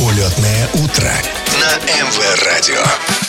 Улетное утро на МВ-радио.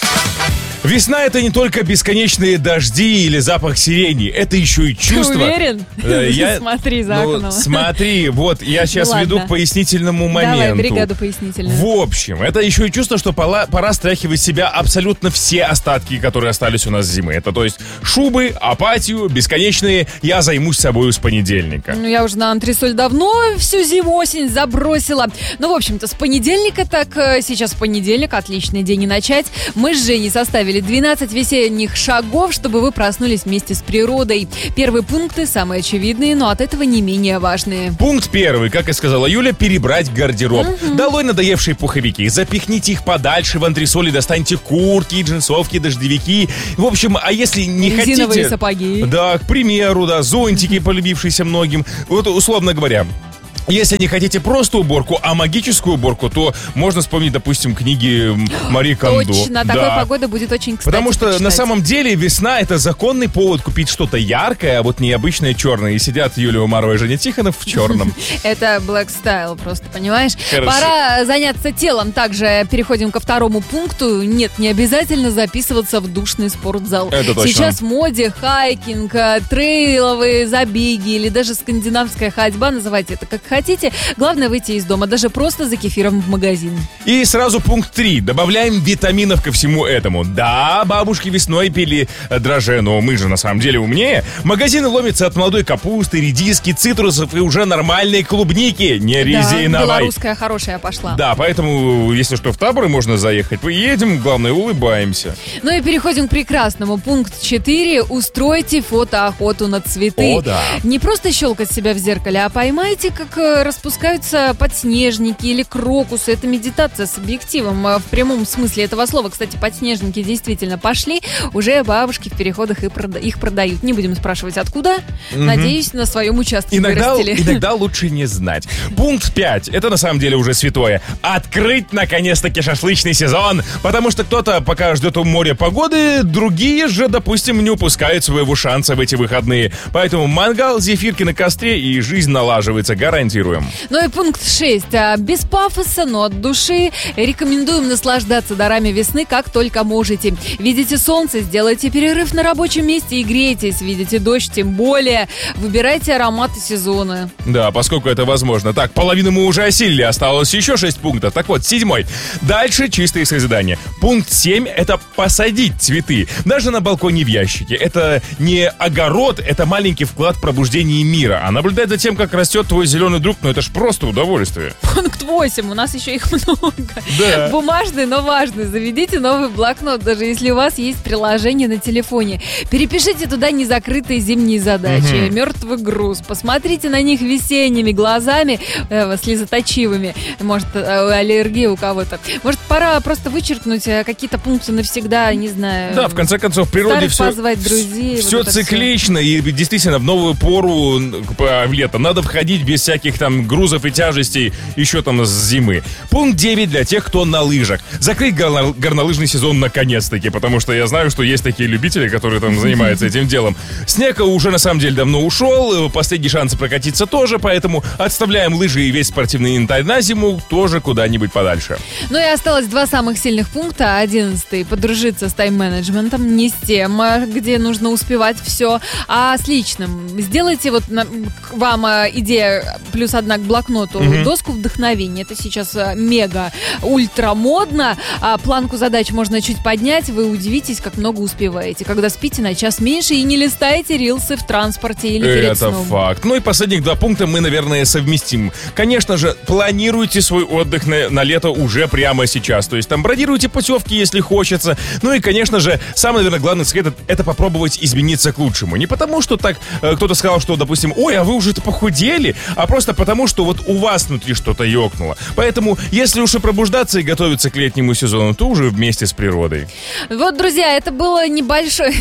Весна — это не только бесконечные дожди или запах сирени, это еще и чувство. Ты уверен? Смотри за окном. Смотри, вот я сейчас веду к пояснительному моменту. Давай, бригаду пояснительную. В общем, это еще и чувство, что пора стряхивать с себя абсолютно все остатки, которые остались у нас с зимы. Это то есть шубы, апатию, бесконечные «я займусь собою с понедельника». Ну, я уже на антресоль давно всю зиму-осень забросила. Ну, в общем-то, с понедельника так сейчас понедельник, отличный день и начать. Мы с Женей составили 12 весенних шагов, чтобы вы проснулись вместе с природой. Первые пункты самые очевидные, но от этого не менее важные. Пункт первый, как и сказала Юля, перебрать гардероб. Долой надоевшие пуховики, запихните их подальше в антресоли, достаньте куртки, джинсовки, дождевики. В общем, а если не хотите... Резиновые сапоги. Да, к примеру, да, зонтики, полюбившиеся многим. Вот, условно говоря... Если не хотите просто уборку, а магическую уборку, то можно вспомнить, допустим, книги Мари Кондо. Точно, такой погода будет очень кстати Потому что почитать. на самом деле весна — это законный повод купить что-то яркое, а вот необычное черное. И сидят Юлия Умарова и Женя Тихонов в черном. Это Black Style просто, понимаешь? Хорошо. Пора заняться телом. Также переходим ко второму пункту. Нет, не обязательно записываться в душный спортзал. Это точно. Сейчас в моде хайкинг, трейловые забеги или даже скандинавская ходьба, называйте это как хотите. Главное выйти из дома, даже просто за кефиром в магазин. И сразу пункт 3. Добавляем витаминов ко всему этому. Да, бабушки весной пили дрожжи, но мы же на самом деле умнее. Магазины ломятся от молодой капусты, редиски, цитрусов и уже нормальной клубники. Не резиновой. Да, белорусская хорошая пошла. Да, поэтому, если что, в Таборы можно заехать. Поедем, главное, улыбаемся. Ну и переходим к прекрасному. Пункт 4. Устройте фотоохоту на цветы. О, да. Не просто щелкать себя в зеркале, а поймайте, как распускаются подснежники или крокусы. Это медитация с объективом в прямом смысле этого слова. Кстати, подснежники действительно пошли. Уже бабушки в переходах их продают. Не будем спрашивать, откуда. Надеюсь, на своем участке вырастили. Иногда лучше не знать. Пункт 5. Это на самом деле уже святое. Открыть, наконец-таки, шашлычный сезон. Потому что кто-то пока ждет у моря погоды, другие же, допустим, не упускают своего шанса в эти выходные. Поэтому мангал, зефирки на костре и жизнь налаживается, гарантируем. Ну и пункт 6. Без пафоса, но от души рекомендуем наслаждаться дарами весны как только можете. Видите солнце, сделайте перерыв на рабочем месте и грейтесь. Видите дождь, тем более. Выбирайте ароматы сезона. Да, поскольку это возможно. Так, половину мы уже осилили, осталось еще 6 пунктов. Так вот, 7. Дальше чистые созидания. Пункт 7 — это посадить цветы. Даже на балконе в ящике. Это не огород, это маленький вклад в пробуждение мира. А наблюдать за тем, как растет твой зеленый друг, ну это ж просто удовольствие. Пункт 8. У нас еще их много. Да. Бумажный, но важный. Заведите новый блокнот, даже если у вас есть приложение на телефоне. Перепишите туда незакрытые зимние задачи. Мертвый груз. Посмотрите на них весенними глазами, слезоточивыми. Может, аллергия у кого-то. Может, пора просто вычеркнуть какие-то пункты навсегда, не знаю. Да, в конце концов, в природе позвать друзей. Все вот циклично. И действительно, в новую пору в лето надо входить без всяких там грузов и тяжестей еще там с зимы. Пункт 9 для тех, кто на лыжах. Закрыть горнолыжный сезон наконец-таки, потому что я знаю, что есть такие любители, которые там занимаются этим делом. Снег уже на самом деле давно ушел, последний шанс прокатиться тоже, поэтому отставляем лыжи и весь спортивный инвентарь на зиму тоже куда-нибудь подальше. Ну и осталось 2 самых сильных пункта. 11. Подружиться с тайм-менеджментом, не с тем, где нужно успевать все, а с личным. Сделайте вот вам идея плюс 1 к блокноту, доску вдохновения. Это сейчас мега ультра модно. Планку задач можно чуть поднять. Вы удивитесь, как много успеваете. Когда спите на час меньше и не листаете рилсы в транспорте или перед сном. Это факт. Ну и последних 2 пункта мы, наверное, совместим. Конечно же, планируйте свой отдых на лето уже прямо сейчас. То есть там бродируйте путевки, если хочется. Ну и, конечно же, самый, наверное, главный совет — это попробовать измениться к лучшему. Не потому, что так кто-то сказал, что, допустим, ой, а вы уже-то похудели, а просто потому, что вот у вас внутри что-то ёкнуло. Поэтому, если уж и пробуждаться и готовиться к летнему сезону, то уже вместе с природой. Вот, друзья, это было небольшой,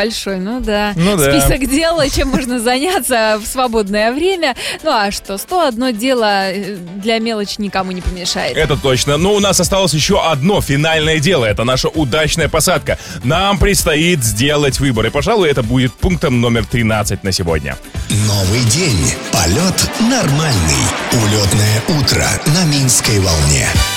список дел, чем можно заняться в свободное время. Ну а что, 101 дело для мелочи никому не помешает. Это точно. Но у нас осталось еще одно финальное дело. Это наша удачная посадка. Нам предстоит сделать выбор. И, пожалуй, это будет пунктом номер 13 на сегодня. Новый день. Полет нормальный. Улетное утро на Минской волне.